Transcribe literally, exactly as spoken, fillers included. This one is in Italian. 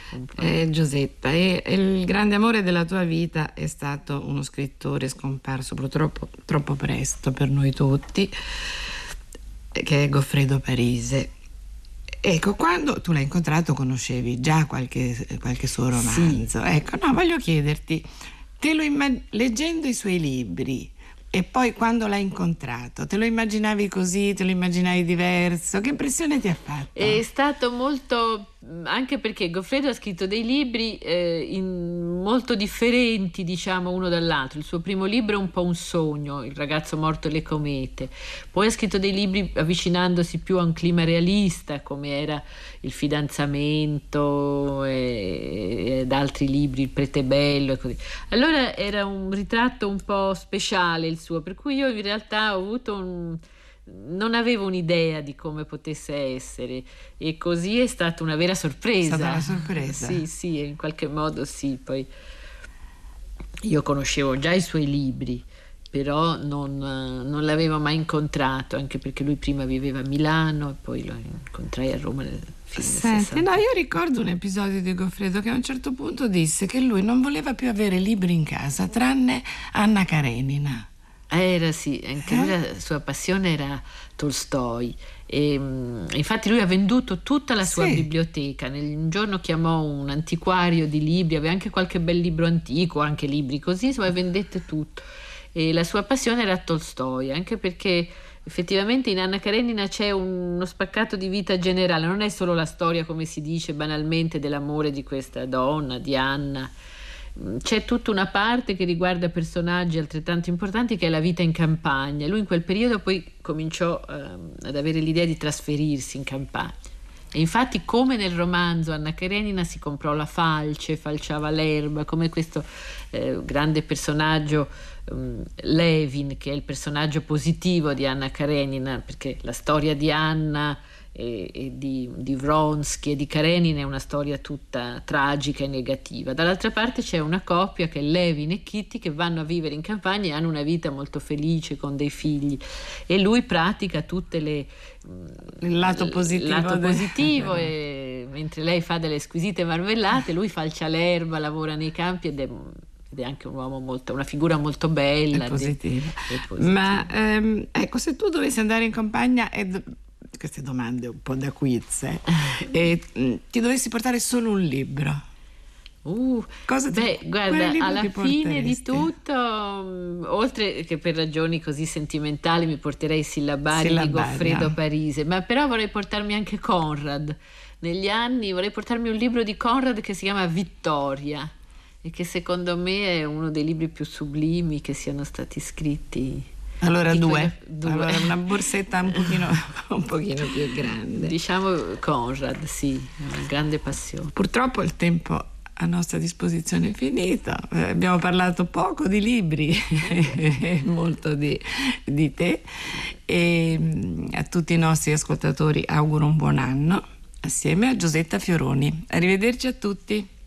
Eh, Giuseppa, e, e il grande amore della tua vita è stato uno scrittore scomparso purtroppo troppo presto per noi tutti, che è Goffredo Parise. Ecco, quando tu l'hai incontrato conoscevi già qualche, qualche suo romanzo. Sì. Ecco, no, voglio chiederti, te lo immag- leggendo i suoi libri e poi quando l'hai incontrato, te lo immaginavi così, te lo immaginavi diverso? Che impressione ti ha fatto? È stato molto, anche perché Goffredo ha scritto dei libri eh, in, molto differenti, diciamo, uno dall'altro. Il suo primo libro è un po' un sogno, Il ragazzo morto e le comete. Poi ha scritto dei libri avvicinandosi più a un clima realista, come era Il fidanzamento e, ed altri libri, Il pretebello e così. Allora era un ritratto un po' speciale il suo, per cui io in realtà ho avuto un... non avevo un'idea di come potesse essere, e così è stata una vera sorpresa. È stata una sorpresa. Sì, sì, in qualche modo sì. Poi io conoscevo già i suoi libri, però non, non l'avevo mai incontrato, anche perché lui prima viveva a Milano e poi lo incontrai a Roma nel fine Senti, sessanta. no, io ricordo un episodio di Goffredo che a un certo punto disse che lui non voleva più avere libri in casa tranne Anna Karenina. Era sì, anche lui, la sua passione era Tolstoi. E, mh, infatti lui ha venduto tutta la sua Sì. biblioteca. Nel, un giorno chiamò un antiquario di libri, aveva anche qualche bel libro antico, anche libri così, insomma vendette tutto. E la sua passione era Tolstoi, anche perché effettivamente in Anna Karenina c'è un- uno spaccato di vita generale, non è solo la storia, come si dice banalmente, dell'amore di questa donna, di Anna. C'è tutta una parte che riguarda personaggi altrettanto importanti, che è la vita in campagna. Lui in quel periodo poi cominciò ehm, ad avere l'idea di trasferirsi in campagna, e infatti, come nel romanzo Anna Karenina, si comprò la falce, falciava l'erba, come questo eh, grande personaggio um, Levin, che è il personaggio positivo di Anna Karenina, perché la storia di Anna e, e di, di Vronsky e di Karenina è una storia tutta tragica e negativa. Dall'altra parte c'è una coppia, che è Levin e Kitty, che vanno a vivere in campagna e hanno una vita molto felice con dei figli, e lui pratica tutte le Il lato positivo, il lato de- positivo e mentre lei fa delle squisite marmellate, lui falcia l'erba, lavora nei campi, ed è ed è anche un uomo molto, una figura molto bella, è positiva. È positiva. Ma ehm, ecco, se tu dovessi andare in campagna e do- queste domande un po' da quiz, eh, e mh, ti dovessi portare solo un libro, Uh, cosa ti, beh, quale guarda, libro alla ti fine di porteresti? tutto, mh, oltre che per ragioni così sentimentali, mi porterei i sillabari, Sillabari, di Goffredo no? Parise, ma però vorrei portarmi anche Conrad. Negli anni vorrei portarmi un libro di Conrad che si chiama Vittoria, e che secondo me è uno dei libri più sublimi che siano stati scritti. Allora Di due. quelle- due. Allora una borsetta un pochino, un pochino più grande. Diciamo Conrad, sì, è una grande passione. Purtroppo il tempo a nostra disposizione è finito. Eh, abbiamo parlato poco di libri e molto di, di te, e mh, a tutti i nostri ascoltatori auguro un buon anno assieme a Giusetta Fioroni. Arrivederci a tutti.